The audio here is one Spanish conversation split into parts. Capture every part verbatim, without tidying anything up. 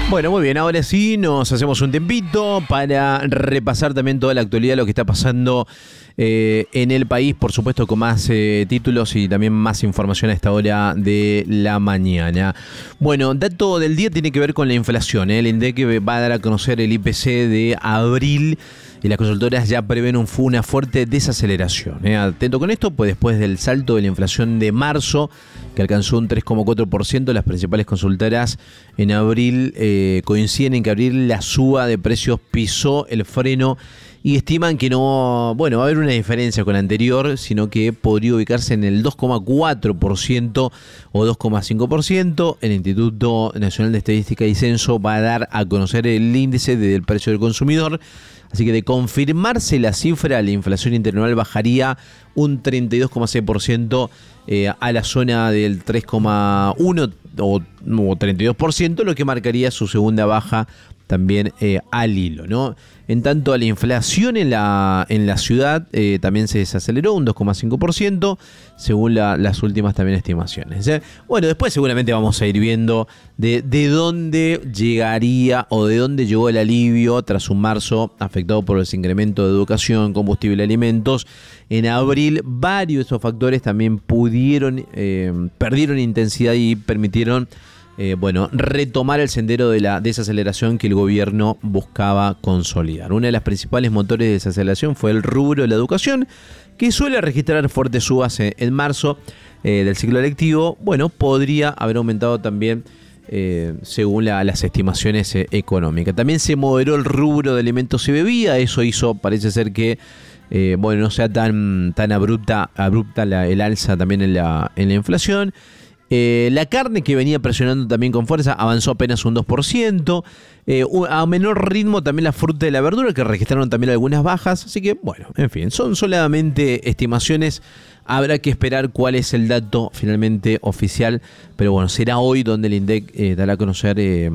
Bueno, muy bien, ahora sí nos hacemos un tiempito para repasar también toda la actualidad, lo que está pasando eh, en el país, por supuesto con más eh, títulos y también más información a esta hora de la mañana. Bueno, dato del día tiene que ver con la inflación, ¿eh? El INDEC va a dar a conocer el I P C de abril y las consultoras ya prevén un, una fuerte desaceleración, ¿eh? Atento con esto, pues después del salto de la inflación de marzo, que alcanzó un tres coma cuatro por ciento, las principales consultoras en abril eh, coinciden en que abril la suba de precios pisó el freno y estiman que no, bueno, va a haber una diferencia con la anterior, sino que podría ubicarse en el dos coma cuatro por ciento o dos coma cinco por ciento. El Instituto Nacional de Estadística y Censo va a dar a conocer el índice del precio del consumidor. Así que de confirmarse la cifra, la inflación interanual bajaría un treinta y dos coma seis por ciento eh, a la zona del tres coma uno o, o treinta y dos por ciento, lo que marcaría su segunda baja también eh, al hilo, ¿no? En tanto a la inflación en la, en la ciudad eh, también se desaceleró un dos coma cinco por ciento según la, las últimas también estimaciones, ¿eh? Bueno, después seguramente vamos a ir viendo de, de dónde llegaría o de dónde llegó el alivio tras un marzo afectado por los incrementos de educación, combustible, alimentos. En abril varios de esos factores también pudieron, eh, perdieron intensidad y permitieron Eh, bueno, retomar el sendero de la desaceleración que el gobierno buscaba consolidar. Una de las principales motores de desaceleración fue el rubro de la educación, que suele registrar fuertes subas en marzo eh, del ciclo lectivo. Bueno, podría haber aumentado también eh, según la, las estimaciones eh, económicas. También se moderó el rubro de alimentos y bebidas. Eso hizo, parece ser que eh, bueno, no sea tan, tan abrupta, abrupta la, el alza también en la, en la inflación. Eh, la carne, que venía presionando también con fuerza, avanzó apenas un dos por ciento. Eh, a menor ritmo también la fruta y la verdura, que registraron también algunas bajas. Así que, bueno, en fin, son solamente estimaciones. Habrá que esperar cuál es el dato finalmente oficial. Pero bueno, será hoy donde el INDEC eh, dará a conocer eh,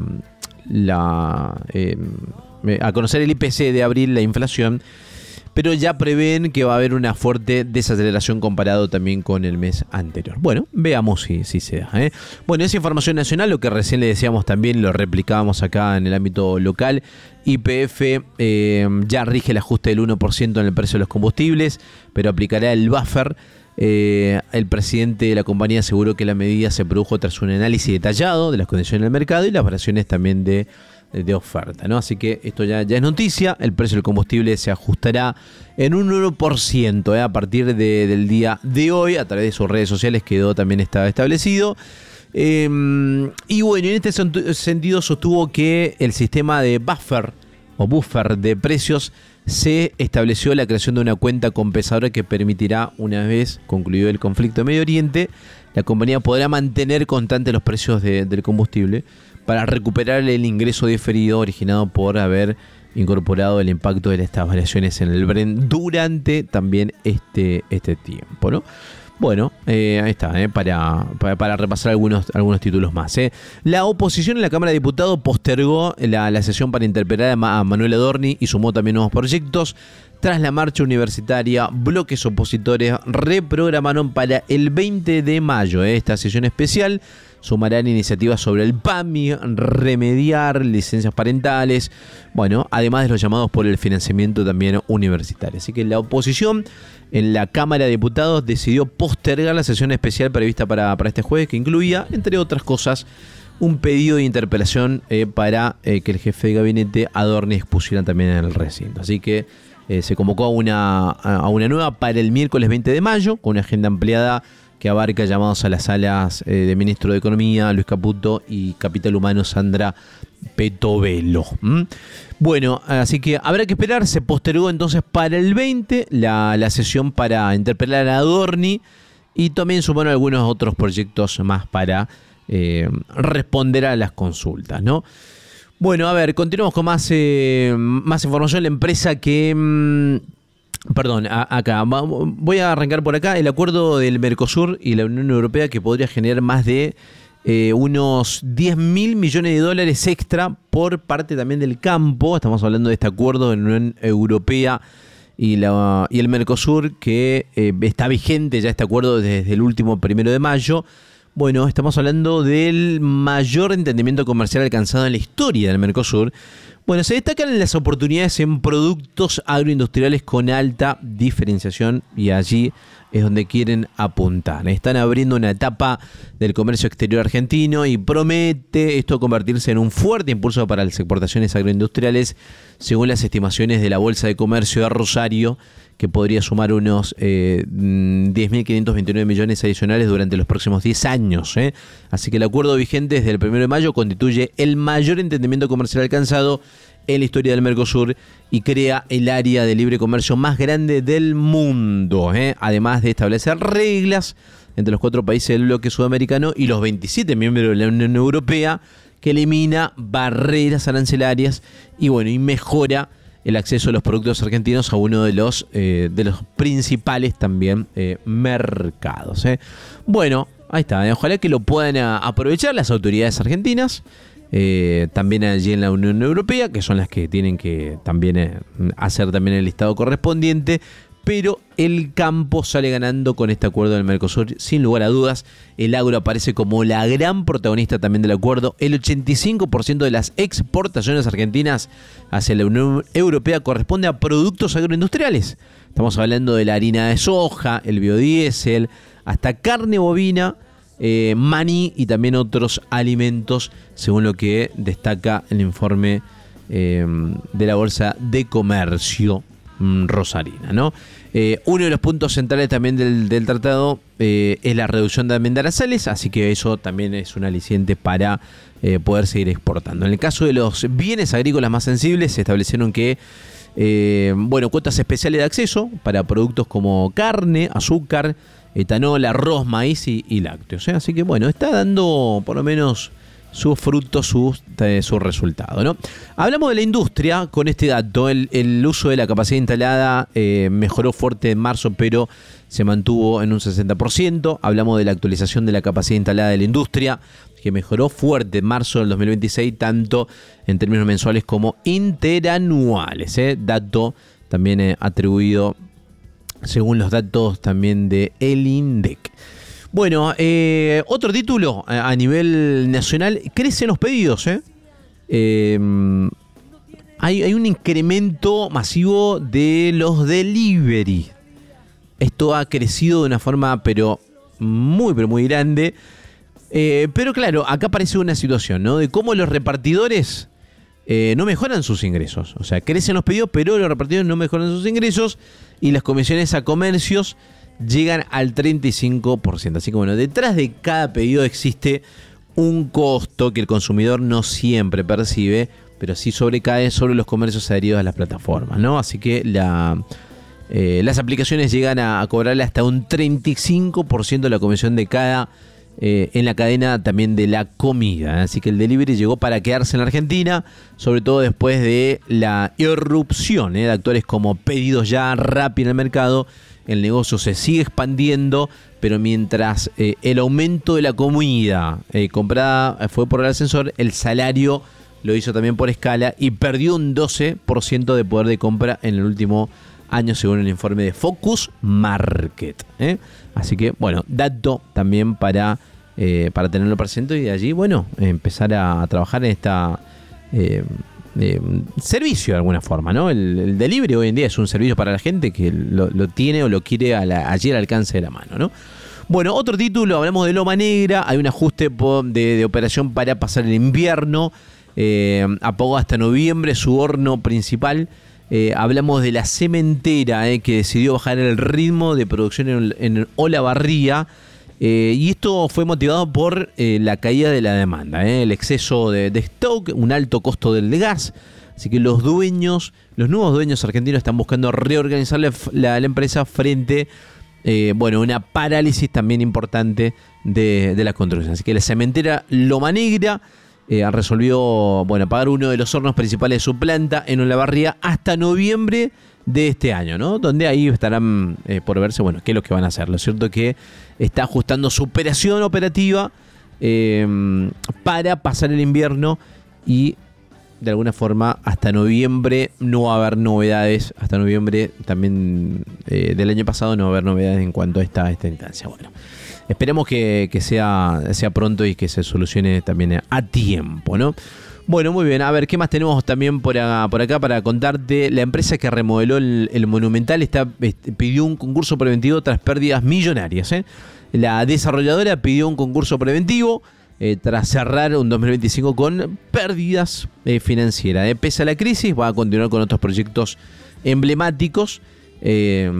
la eh, a conocer el I P C de abril, la inflación. Pero ya prevén que va a haber una fuerte desaceleración comparado también con el mes anterior. Bueno, veamos si, si se da, ¿eh? Bueno, esa información nacional, lo que recién le decíamos también, lo replicábamos acá en el ámbito local. Y P F eh, ya rige el ajuste del uno por ciento en el precio de los combustibles, pero aplicará el buffer. Eh, el presidente de la compañía aseguró que la medida se produjo tras un análisis detallado de las condiciones del mercado y las variaciones también de de oferta, ¿no? Así que esto ya, ya es noticia. El precio del combustible se ajustará en un uno por ciento, ¿eh? A partir de, del día de hoy, a través de sus redes sociales quedó también está establecido. Eh, y bueno, en este sentido sostuvo que el sistema de buffer o buffer de precios se estableció la creación de una cuenta compensadora que permitirá, una vez concluido el conflicto en Medio Oriente, la compañía podrá mantener constantes los precios de, del combustible para recuperar el ingreso diferido originado por haber incorporado el impacto de estas variaciones en el Brent durante también este, este tiempo, ¿no? Bueno, eh, ahí está, eh, para, para, para repasar algunos, algunos títulos más. Eh. La oposición en la Cámara de Diputados postergó la, la sesión para interpelar a, Ma, a Manuel Adorni y sumó también nuevos proyectos. Tras la marcha universitaria, bloques opositores reprogramaron para el veinte de mayo eh, esta sesión especial. Sumarán iniciativas sobre el P A M I, remediar licencias parentales, bueno, además de los llamados por el financiamiento también universitario. Así que la oposición en la Cámara de Diputados decidió postergar la sesión especial prevista para, para este jueves, que incluía, entre otras cosas, un pedido de interpelación eh, para eh, que el jefe de gabinete Adorni expusiera también en el recinto. Así que eh, se convocó a una, a una nueva para el miércoles veinte de mayo, con una agenda ampliada que abarca llamados a las salas eh, de Ministro de Economía, Luis Caputo, y Capital Humano, Sandra Petovelo. ¿Mm? Bueno, así que habrá que esperar. Se postergó entonces para el veinte la, la sesión para interpelar a Adorni y también sumaron algunos otros proyectos más para eh, responder a las consultas, ¿no? Bueno, a ver, continuamos con más, eh, más información. La empresa que... Mmm, Perdón, a, acá. Voy a arrancar por acá. El acuerdo del Mercosur y la Unión Europea, que podría generar más de eh, unos diez mil millones de dólares extra por parte también del campo. Estamos hablando de este acuerdo de la Unión Europea y, la, y el Mercosur, que eh, está vigente ya este acuerdo desde el último primero de mayo. Bueno, estamos hablando del mayor entendimiento comercial alcanzado en la historia del Mercosur. Bueno, se destacan las oportunidades en productos agroindustriales con alta diferenciación y allí es donde quieren apuntar. Están abriendo una etapa del comercio exterior argentino y promete esto convertirse en un fuerte impulso para las exportaciones agroindustriales, según las estimaciones de la Bolsa de Comercio de Rosario, que podría sumar unos eh, diez mil quinientos veintinueve millones adicionales durante los próximos diez años. ¿eh? Así que el acuerdo vigente desde el primero de mayo constituye el mayor entendimiento comercial alcanzado en la historia del Mercosur y crea el área de libre comercio más grande del mundo, ¿eh? además de establecer reglas entre los cuatro países del bloque sudamericano y los veintisiete miembros de la Unión Europea, que elimina barreras arancelarias y bueno y mejora el acceso de los productos argentinos a uno de los, eh, de los principales también eh, mercados. ¿eh? Bueno, ahí está. ¿eh? Ojalá que lo puedan a, aprovechar las autoridades argentinas, eh, también allí en la Unión Europea, que son las que tienen que también eh, hacer también el listado correspondiente. Pero el campo sale ganando con este acuerdo del Mercosur, sin lugar a dudas. El agro aparece como la gran protagonista también del acuerdo. El ochenta y cinco por ciento de las exportaciones argentinas hacia la Unión Europea corresponde a productos agroindustriales. Estamos hablando de la harina de soja, el biodiesel, hasta carne bovina, eh, maní y también otros alimentos, según lo que destaca el informe eh, de la Bolsa de Comercio rosarina, ¿no? Eh, uno de los puntos centrales también del, del tratado eh, es la reducción también de aranceles, así que eso también es un aliciente para eh, poder seguir exportando. En el caso de los bienes agrícolas más sensibles, se establecieron que eh, bueno, cuotas especiales de acceso para productos como carne, azúcar, etanol, arroz, maíz y, y lácteos, ¿eh? Así que bueno, está dando por lo menos sus frutos, sus, eh, su resultado, ¿no? Hablamos de la industria con este dato. El, el uso de la capacidad instalada eh, mejoró fuerte en marzo, pero se mantuvo en un sesenta por ciento. Hablamos de la actualización de la capacidad instalada de la industria, que mejoró fuerte en marzo del dos mil veintiséis, tanto en términos mensuales como interanuales. ¿eh? Dato también eh, atribuido según los datos también de el INDEC. Bueno, eh, otro título a, a nivel nacional, crecen los pedidos. ¿eh? Eh, hay, hay un incremento masivo de los delivery. Esto ha crecido de una forma pero muy, pero muy grande. Eh, pero claro, acá aparece una situación, ¿no? De cómo los repartidores eh, no mejoran sus ingresos. O sea, crecen los pedidos, pero los repartidores no mejoran sus ingresos y las comisiones a comercios llegan al treinta y cinco por ciento. Así que bueno, detrás de cada pedido existe un costo que el consumidor no siempre percibe, pero sí sobrecae sobre los comercios adheridos a las plataformas, ¿no? Así que la, eh, las aplicaciones llegan a, a cobrarle hasta un treinta y cinco por ciento de la comisión de cada eh, en la cadena también de la comida. ¿eh? Así que el delivery llegó para quedarse en la Argentina, sobre todo después de la irrupción ¿eh? de actores como Pedidos Ya, Rappi en el mercado. El negocio se sigue expandiendo, pero mientras eh, el aumento de la comida eh, comprada fue por el ascensor, el salario lo hizo también por escala y perdió un doce por ciento de poder de compra en el último año, según el informe de Focus Market. ¿eh? Así que, bueno, dato también para, eh, para tenerlo presente y de allí, bueno, empezar a, a trabajar en esta... Eh, Eh, servicio de alguna forma, ¿no? El, el delivery hoy en día es un servicio para la gente que lo, lo tiene o lo quiere a la, allí al alcance de la mano, ¿no? Bueno, otro título, hablamos de Loma Negra, hay un ajuste de, de operación para pasar el invierno, eh, apagó hasta noviembre su horno principal. Eh, hablamos de la cementera eh, que decidió bajar el ritmo de producción en, en Olavarría. Eh, y esto fue motivado por eh, la caída de la demanda, eh, el exceso de, de stock, un alto costo del gas. Así que los dueños, los nuevos dueños argentinos están buscando reorganizar la, la, la empresa frente eh, bueno, una parálisis también importante de, de la construcción. Así que la cementera Loma Negra eh, resolvió bueno, pagar uno de los hornos principales de su planta en Olavarría hasta noviembre de este año, ¿no? Donde ahí estarán eh, por verse, bueno, qué es lo que van a hacer. Lo cierto es que está ajustando su operación operativa eh, para pasar el invierno y de alguna forma hasta noviembre no va a haber novedades. Hasta noviembre también eh, del año pasado no va a haber novedades en cuanto a esta, esta instancia. Bueno, esperemos que, que sea, sea pronto y que se solucione también a tiempo, ¿no? Bueno, muy bien. A ver, ¿qué más tenemos también por acá, por acá para contarte? La empresa que remodeló el, el Monumental está, este, pidió un concurso preventivo tras pérdidas millonarias, ¿eh? La desarrolladora pidió un concurso preventivo eh, tras cerrar un dos mil veinticinco con pérdidas eh, financieras. Eh. Pese a la crisis, va a continuar con otros proyectos emblemáticos. Eh,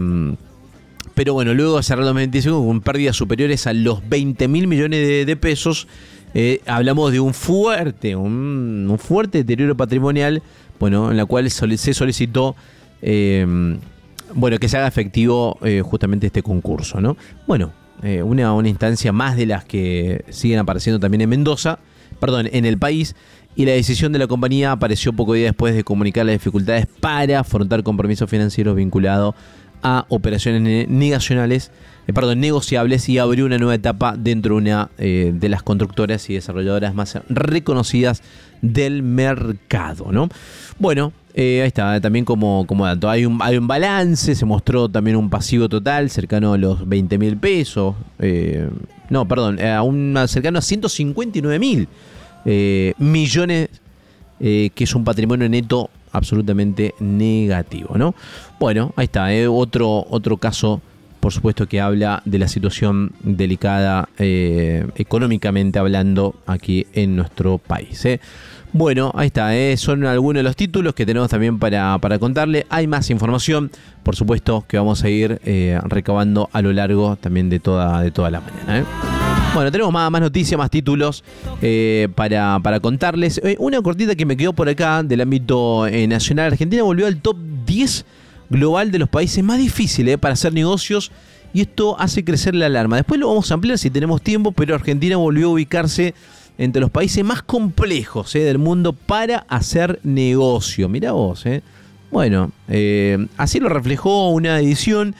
pero bueno, luego de cerrar el dos mil veinticinco con pérdidas superiores a los veinte mil millones de, de pesos, eh, hablamos de un fuerte, un, un fuerte deterioro patrimonial, bueno, en la cual se solicitó eh, bueno, que se haga efectivo eh, justamente este concurso, ¿no? Bueno, eh, una, una instancia más de las que siguen apareciendo también en Mendoza, perdón, en el país, y la decisión de la compañía apareció poco día después de comunicar las dificultades para afrontar compromisos financieros vinculados a operaciones negacionales, eh, perdón, negociables, y abrió una nueva etapa dentro de una eh, de las constructoras y desarrolladoras más reconocidas del mercado, ¿no? Bueno, eh, ahí está, también como, como dato, hay un, hay un balance, se mostró también un pasivo total cercano a los veinte mil pesos, eh, no, perdón, a un, cercano a ciento cincuenta y nueve mil eh, millones, eh, que es un patrimonio neto absolutamente negativo, ¿no? Bueno, ahí está, eh, otro, otro caso, por supuesto, que habla de la situación delicada eh, económicamente hablando aquí en nuestro país, ¿eh? Bueno, ahí está, ¿eh? Son algunos de los títulos que tenemos también para, para contarle. Hay más información, por supuesto, que vamos a ir eh, recabando a lo largo también de toda, de toda la mañana, ¿eh? Bueno, tenemos más, más noticias, más títulos eh, para, para contarles. Eh, una cortita que me quedó por acá del ámbito eh, nacional. Argentina volvió al top diez global de los países más difíciles eh, para hacer negocios, y esto hace crecer la alarma. Después lo vamos a ampliar si tenemos tiempo, pero Argentina volvió a ubicarse entre los países más complejos eh, del mundo para hacer negocio. Mirá vos, eh. Bueno, eh, así lo reflejó una edición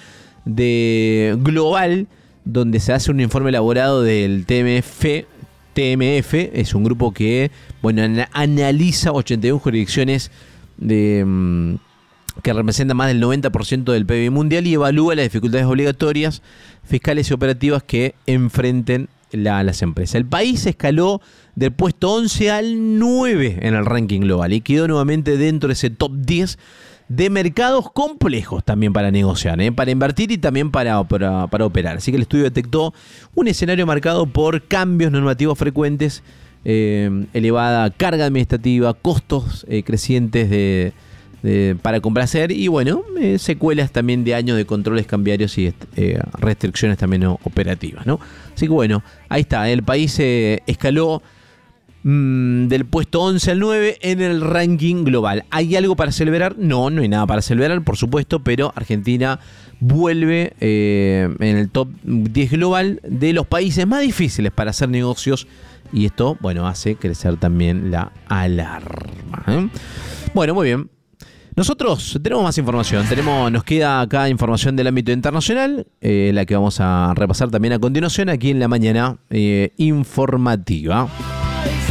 de Global, donde se hace un informe elaborado del T M F. T M F es un grupo que, bueno, analiza ochenta y una jurisdicciones de, um, que representan más del noventa por ciento del P I B mundial, y evalúa las dificultades obligatorias, fiscales y operativas que enfrenten la, las empresas. El país escaló del puesto once al nueve en el ranking global y quedó nuevamente dentro de ese top diez de mercados complejos también para negociar, ¿eh? Para invertir y también para, para, para operar. Así que el estudio detectó un escenario marcado por cambios normativos frecuentes, eh, elevada carga administrativa, costos eh, crecientes de, de, para complacer y, bueno, eh, secuelas también de años de controles cambiarios y eh, restricciones también operativas, ¿no? Así que, bueno, ahí está. El país eh, escaló del puesto once al nueve en el ranking global. ¿Hay algo para celebrar? No, no hay nada para celebrar, por supuesto, pero Argentina vuelve eh, en el top diez global de los países más difíciles para hacer negocios, y esto, bueno, hace crecer también la alarma, ¿eh? Bueno, muy bien. Nosotros tenemos más información, tenemos, nos queda acá información del ámbito internacional, eh, la que vamos a repasar también a continuación aquí en la mañana eh, informativa.